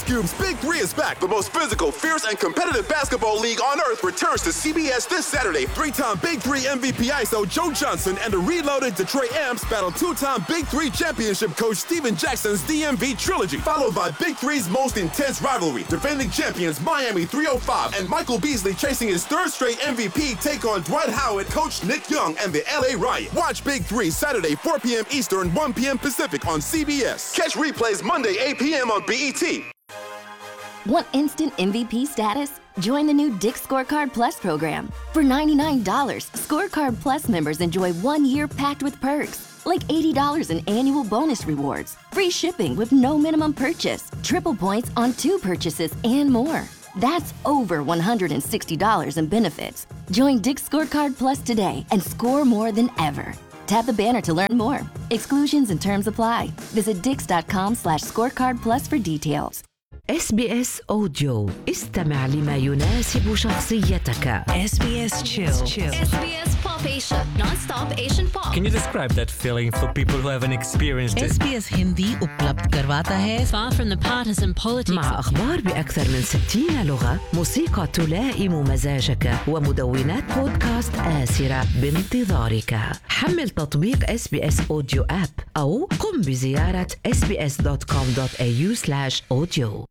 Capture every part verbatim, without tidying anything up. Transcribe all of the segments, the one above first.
Cube's Big Three is back. The most physical, fierce, and competitive basketball league on earth returns to C B S this Saturday. Three-time Big Three M V P I S O Joe Johnson and the reloaded Detroit Amps battle two-time Big Three championship coach Steven Jackson's D M V trilogy, followed by Big Three's most intense rivalry. Defending champions Miami three oh five and Michael Beasley chasing his third straight M V P take on Dwight Howard, Coach Nick Young, and the L A Riot. Watch Big Three Saturday four p.m. Eastern, one p.m. Pacific on C B S. Catch replays Monday eight p.m. on B E T. Want instant M V P status? Join the new Dick's Scorecard Plus program. For ninety-nine dollars, Scorecard Plus members enjoy one year packed with perks, like eighty dollars in annual bonus rewards, free shipping with no minimum purchase, triple points on two purchases, and more. That's over one hundred sixty dollars in benefits. Join Dick's Scorecard Plus today and score more than ever. Tap the banner to learn more. Exclusions and terms apply. Visit dix.com slash scorecard plus for details. إس بي إس Audio. استمع لما يناسب شخصيتك. إس بي إس Chill. إس بي إس Pop Asia, non-stop Asian pop. Can you describe that feeling for people who haven't experienced it? إس بي إس हिंदी उपलब्ध करवाता है. Far from the partisan politics. مع أخبار بأكثر من ستين لغة، موسيقى تلائم مزاجك، ومدونات بودكاست آسرة بانتظارك. حمل تطبيق إس بي إس Audio App أو قم بزيارة إس بي إس دوت كوم دوت إيه يو سلاش أوديو.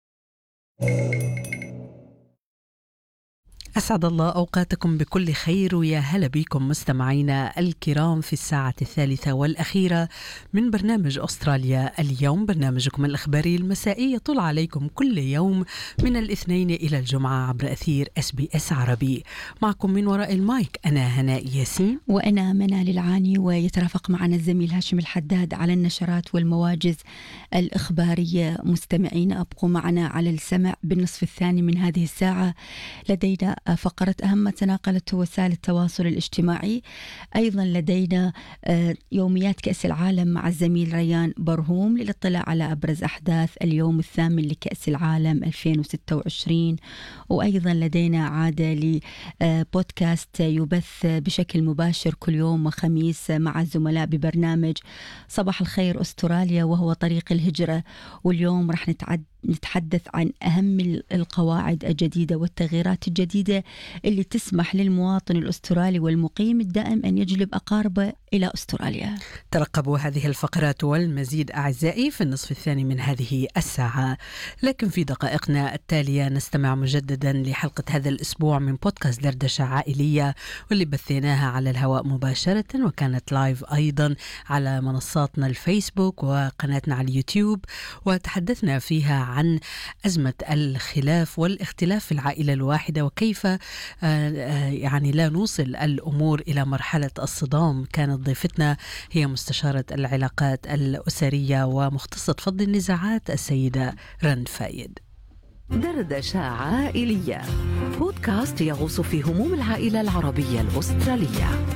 أسعد الله أوقاتكم بكل خير، ويا هلا بكم مستمعينا الكرام في الساعة الثالثة والأخيرة من برنامج أستراليا اليوم، برنامجكم الإخباري المسائي يطل عليكم كل يوم من الاثنين إلى الجمعة عبر أثير إس بي إس عربي. معكم من وراء المايك أنا هناء ياسين وأنا منال العاني، ويترافق معنا الزميل هاشم الحداد على النشرات والمواجز الإخبارية. مستمعين أبقوا معنا على السمع بالنصف الثاني من هذه الساعة. لدينا فقرة أهم ما تناقلته وسائل التواصل الاجتماعي، أيضا لدينا يوميات كأس العالم مع الزميل ريان برهوم للاطلاع على أبرز أحداث اليوم الثامن لكأس العالم ألفين وستة وعشرين، وأيضا لدينا عادة لبودكاست يبث بشكل مباشر كل يوم وخميس مع الزملاء ببرنامج صباح الخير أستراليا، وهو طريق الهجرة. واليوم رح نتعد نتحدث عن أهم القواعد الجديدة والتغييرات الجديدة اللي تسمح للمواطن الأسترالي والمقيم الدائم أن يجلب أقاربه إلى أستراليا. ترقبوا هذه الفقرات والمزيد أعزائي في النصف الثاني من هذه الساعة. لكن في دقائقنا التالية نستمع مجددا لحلقة هذا الأسبوع من بودكاست دردشة عائلية، واللي بثيناها على الهواء مباشرة وكانت لايف أيضا على منصاتنا الفيسبوك وقناتنا على اليوتيوب، وتحدثنا فيها عن أزمة الخلاف والاختلاف في العائلة الواحدة، وكيف يعني لا نوصل الأمور إلى مرحلة الصدام. كانت ضيفتنا هي مستشارة العلاقات الأسرية ومختصة فض النزاعات السيدة رند فايد. دردشة عائلية، بودكاست يغوص في هموم العائلة العربية الأسترالية.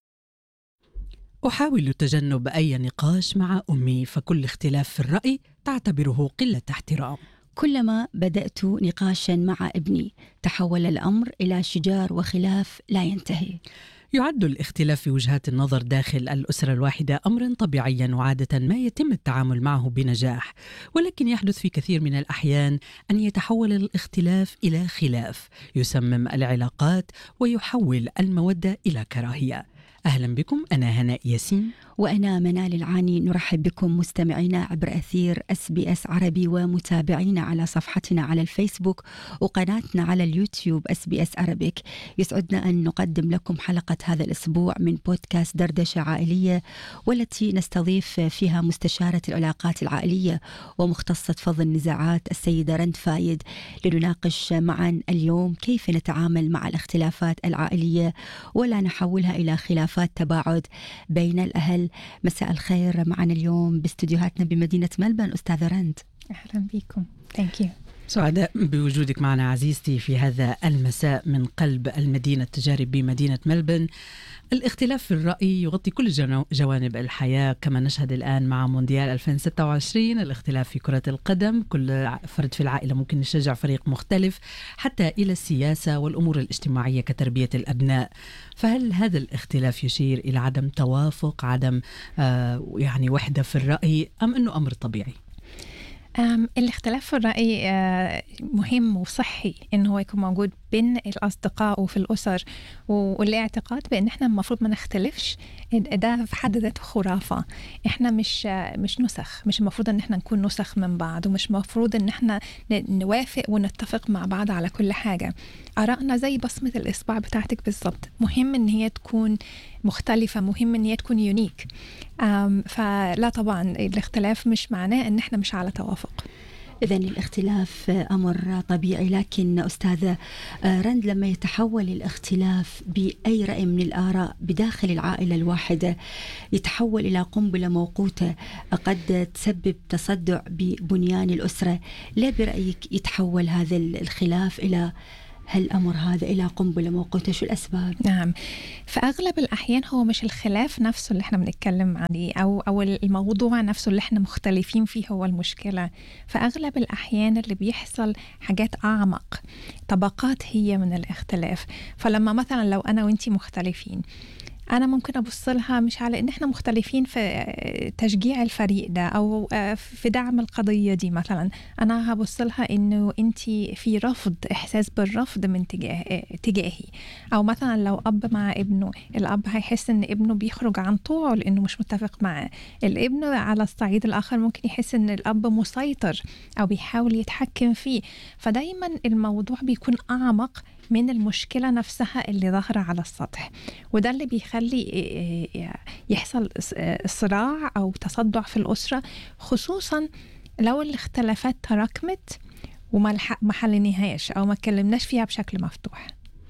أحاول تجنب أي نقاش مع أمي، فكل اختلاف في الرأي تعتبره قلة احترام. كلما بدأت نقاشا مع ابني تحول الأمر إلى شجار وخلاف لا ينتهي. يعد الاختلاف في وجهات النظر داخل الأسرة الواحدة أمرا طبيعيا وعادة ما يتم التعامل معه بنجاح، ولكن يحدث في كثير من الأحيان أن يتحول الاختلاف إلى خلاف يسمم العلاقات ويحول المودة إلى كراهية. أهلا بكم، أنا هناء ياسين وأنا منال العاني. نرحب بكم مستمعينا عبر أثير إس بي إس عربي ومتابعينا على صفحتنا على الفيسبوك وقناتنا على اليوتيوب إس بي إس Arabic. يسعدنا أن نقدم لكم حلقة هذا الأسبوع من بودكاست دردشة عائلية، والتي نستضيف فيها مستشارة العلاقات العائلية ومختصة فض النزاعات السيدة رند فايد، لنناقش معا اليوم كيف نتعامل مع الاختلافات العائلية ولا نحولها إلى خلافات تباعد بين الأهل. مساء الخير. معنا اليوم باستديوهاتنا بمدينة ملبن أستاذة رند. أهلا بكم. Thank you. سعداء بوجودك معنا عزيزتي في هذا المساء من قلب المدينة التجاري بمدينة ملبن. الاختلاف في الرأي يغطي كل جوانب الحياة، كما نشهد الآن مع مونديال ألفين وستة وعشرين. الاختلاف في كرة القدم، كل فرد في العائلة ممكن يشجع فريق مختلف، حتى إلى السياسة والأمور الاجتماعية كتربية الأبناء. فهل هذا الاختلاف يشير إلى عدم توافق، عدم آه يعني وحدة في الرأي، أم أنه أمر طبيعي؟ أم، الاختلاف في الرأي آه، مهم وصحي إنه هو يكون موجود بين الأصدقاء وفي الأسر، و- والاعتقاد بأن إحنا المفروض ما نختلفش ده في حد ذاته خرافة. إحنا مش آه، مش نسخ، مش المفروض إن إحنا نكون نسخ من بعض، ومش المفروض إن إحنا ن- نوافق ونتفق مع بعض على كل حاجة. آرائنا زي بصمة الإصبع بتاعتك بالضبط، مهم إن هي تكون مختلفة، مهم إن هي تكون يونيك. أم، فلا طبعا الاختلاف مش معناه إن إحنا مش على توافق. إذن الاختلاف أمر طبيعي، لكن أستاذة رند لما يتحول الاختلاف بأي رأي من الآراء بداخل العائلة الواحدة يتحول إلى قنبلة موقوتة قد تسبب تصدع ببنيان الأسرة، لا برأيك يتحول هذا الخلاف إلى هالأمر هذا إلى قنبلة موقوتة؟ شو الأسباب؟ نعم، فأغلب الأحيان هو مش الخلاف نفسه اللي احنا بنتكلم عليه أو أو الموضوع نفسه اللي احنا مختلفين فيه هو المشكلة. فأغلب الأحيان اللي بيحصل حاجات أعمق، طبقات هي من الاختلاف. فلما مثلا لو أنا وإنتي مختلفين، أنا ممكن أبص لها مش على إن إحنا مختلفين في تشجيع الفريق ده أو في دعم القضية دي، مثلا أنا هبص لها إنه أنتي في رفض، إحساس بالرفض من تجاه تجاهي. أو مثلا لو أب مع ابنه، الأب هيحس إن ابنه بيخرج عن طوعه لأنه مش متفق معه. الابن على الصعيد الآخر ممكن يحس إن الأب مسيطر أو بيحاول يتحكم فيه. فدايما الموضوع بيكون أعمق من المشكلة نفسها اللي ظاهرة على السطح، وده اللي بيخلي يحصل صراع أو تصدع في الأسرة، خصوصا لو الاختلافات تراكمت وما حلناهاش أو ما كلمناش فيها بشكل مفتوح.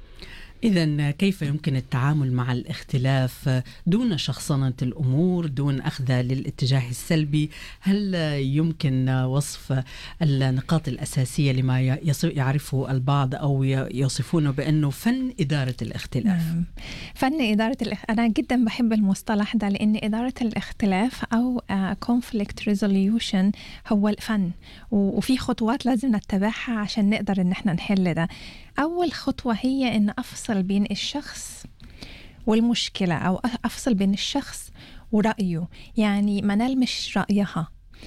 إذن كيف يمكن التعامل مع الاختلاف دون شخصنة الأمور، دون أخذها للاتجاه السلبي؟ هل يمكن وصف النقاط الأساسية لما يعرفه البعض أو يصفونه بأنه فن إدارة الاختلاف؟ نعم. فن إدارة الاختلاف، أنا جدا بحب المصطلح ده، لأن إدارة الاختلاف أو uh, conflict resolution هو الفن، وفي خطوات لازم نتبعها عشان نقدر إن احنا نحل ده. أول خطوة هي إن أفصل بين الشخص والمشكلة، أو أفصل بين الشخص ورأيه. يعني منال مش رأيها،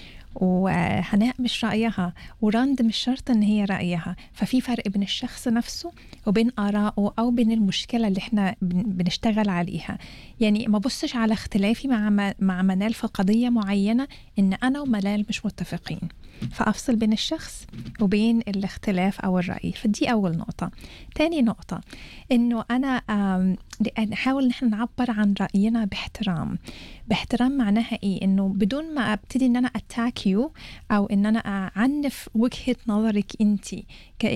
وهناء مش رأيها، وراند مش شرط إن هي رأيها. ففي فرق بين الشخص نفسه وبين آراءه أو بين المشكلة اللي إحنا بنشتغل عليها. يعني ما بصش على اختلافي مع مع منال في قضية معينة إن أنا ومنال مش متفقين، فأفصل بين الشخص وبين الاختلاف أو الرأي. فدي أول نقطة. تاني نقطة إنه أنا نحاول نحن نعبر عن رأينا باحترام. باحترام معناها إيه؟ إنه بدون ما أبتدي إن أنا أتاك يو أو إن أنا أعنف وجهة نظرك أنتي،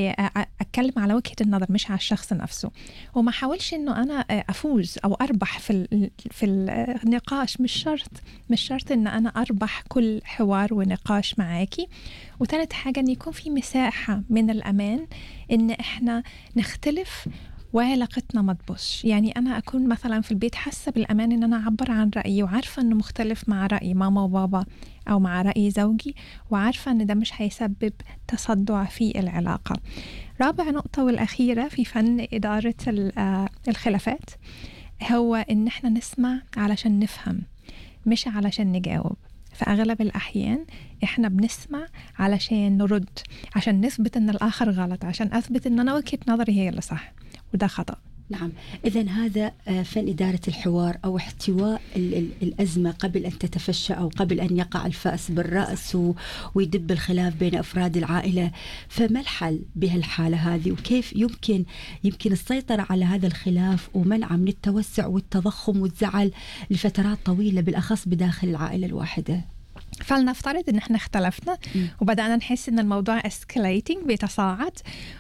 أتكلم على وجهة النظر مش على الشخص نفسه. وما حاولش إنه أنا أفوز أو أربح في في النقاش. مش شرط مش شرط إن أنا أربح كل حوار ونقاش معاكي. وثالث حاجة إن يكون في مساحة من الأمان إن إحنا نختلف وعلاقتنا ما تبوظش. يعني أنا أكون مثلا في البيت حاسة بالأمان إن أنا أعبر عن رأيي، وعارفة إنه مختلف مع رأي ماما وبابا أو مع رأي زوجي، وعارفة إن ده مش هيسبب تصدع في العلاقة. رابع نقطة والأخيرة في فن إدارة الخلافات هو إن إحنا نسمع علشان نفهم مش علشان نجاوب. فأغلب الأحيان إحنا بنسمع علشان نرد، عشان نثبت إن الآخر غلط، عشان أثبت إن أنا وجهة نظري هي اللي صح، وده خطأ. نعم، إذن هذا فن إدارة الحوار أو احتواء الأزمة قبل أن تتفشى أو قبل أن يقع الفأس بالرأس ويدب الخلاف بين أفراد العائلة. فما الحل بهالحالة هذه، وكيف يمكن يمكن السيطرة على هذا الخلاف ومنعه من التوسع والتضخم والزعل لفترات طويلة بالأخص بداخل العائلة الواحدة؟ فلنفترض ان احنا اختلفنا وبدأنا نحس ان الموضوع escalating بيتصاعد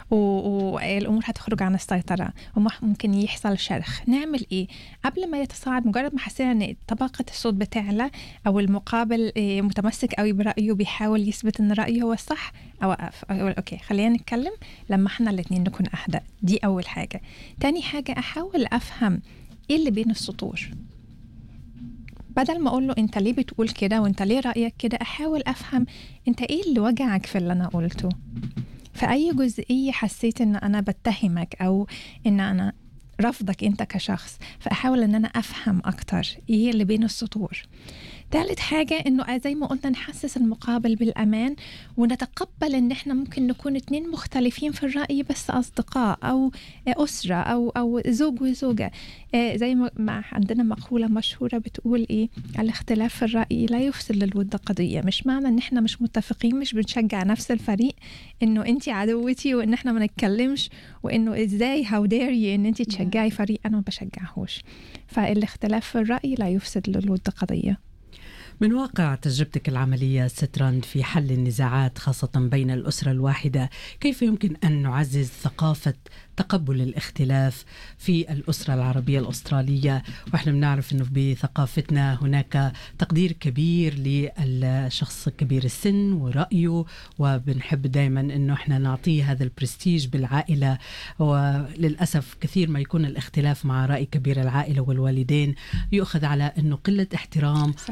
والامور هتخرج عن السيطرة وممكن يحصل شرخ. نعمل ايه قبل ما يتصاعد؟ مجرد ما حسينا ان طبقة الصوت بتعلى او المقابل متمسك قوي برأيه بيحاول يثبت ان رأيه هو الصح، اوقف اقول اوكي خلينا نتكلم لما احنا الاتنين نكون اهدى. دي اول حاجة. تاني حاجة احاول افهم ايه اللي بين السطور. بدل ما أقول له أنت ليه بتقول كده وأنت ليه رأيك كده، أحاول أفهم أنت إيه اللي وجعك في اللي أنا قلته. في أي جزئية حسيت أن أنا بتهمك أو أن أنا رفضك أنت كشخص، فأحاول أن أنا أفهم أكتر إيه اللي بين السطور. ثالث حاجة إنه زي ما قلنا نحسس المقابل بالأمان، ونتقبل إن إحنا ممكن نكون اتنين مختلفين في الرأي بس أصدقاء أو أسرة أو أو زوج وزوجة. زي ما عندنا مقولة مشهورة بتقول إيه، الاختلاف في الرأي لا يفسد للود قضية. مش معنى إن إحنا مش متفقين مش بنشجع نفس الفريق إنه أنتي عدوتي وإن إحنا ما نتكلمش، وإنه إزاي how dare you إن أنتي تشجعي فريق أنا ما بشجعهوش. فالاختلاف في الرأي لا يفسد للود قضية. من واقع تجربتك العملية ستراند في حل النزاعات خاصة بين الأسرة الواحدة، كيف يمكن أن نعزز ثقافة تقبل الاختلاف في الأسرة العربية الأسترالية؟ وإحنا بنعرف أنه بثقافتنا هناك تقدير كبير للشخص كبير السن ورأيه، وبنحب دايما أنه إحنا نعطيه هذا البرستيج بالعائلة. وللأسف كثير ما يكون الاختلاف مع رأي كبير العائلة والوالدين يؤخذ على أنه قلة احترام